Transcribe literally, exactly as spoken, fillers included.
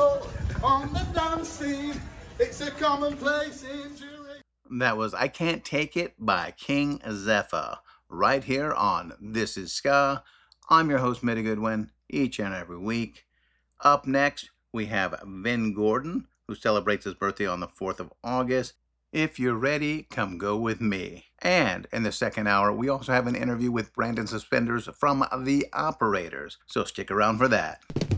go on the dance scene. It's a commonplace injury. That was I Can't Take It by King Zephyr, right here on This Is Ska. I'm your host, Mitty Goodwin, each and every week. Up next, we have Vin Gordon, who celebrates his birthday on the fourth of August. If you're ready, come go with me. And in the second hour, we also have an interview with Brandon Suspenders from The Operators, so stick around for that.